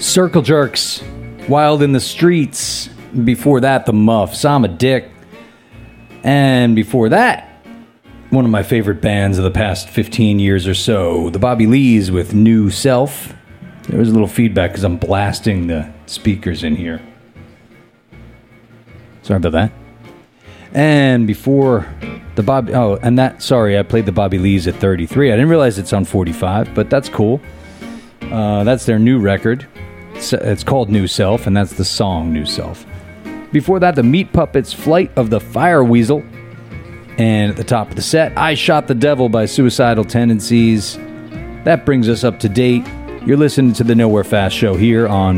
Circle Jerks, Wild in the Streets. Before that, The Muffs, I'm a Dick. And before that, one of my favorite bands of the past 15 years or so, the Bobby Lees with New Self. There was a little feedback because I'm blasting the speakers in here. Sorry about that. And before the Bobby... Oh, and that... Sorry, I played the Bobby Lees at 33. I didn't realize it's on 45, but that's cool. That's their new record. It's called New Self, and that's the song New Self. Before that, the Meat Puppets' Flight of the Fire Weasel. And at the top of the set, I Shot the Devil by Suicidal Tendencies. That brings us up to date. You're listening to the Nowhere Fast Show here on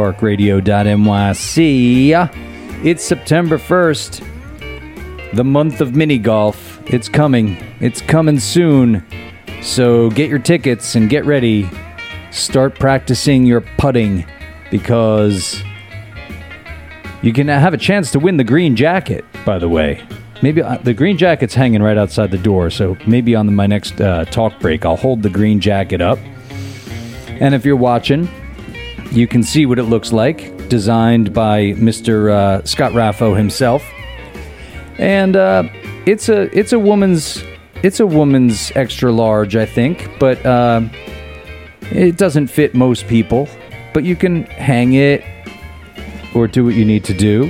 MakerParkRadio.nyc. It's September 1st, the month of mini golf. It's coming. It's coming soon. So get your tickets and get ready. Start practicing your putting because you can have a chance to win the green jacket, by the way. Maybe the green jacket's hanging right outside the door, so maybe on my next talk break, I'll hold the green jacket up. And if you're watching, you can see what it looks like, designed by Mr. Scott Raffo himself. And it's a woman's extra large, I think, but it doesn't fit most people. But you can hang it or do what you need to do.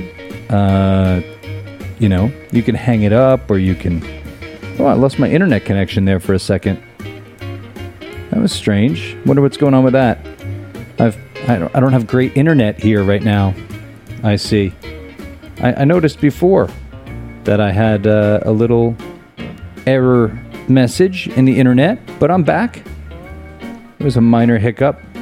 You can hang it up, or you can... Oh, I lost my internet connection there for a second. That was strange. Wonder what's going on with that. I don't have great internet here right now. I see. I noticed before that I had a little error message in the internet, but I'm back. It was a minor hiccup.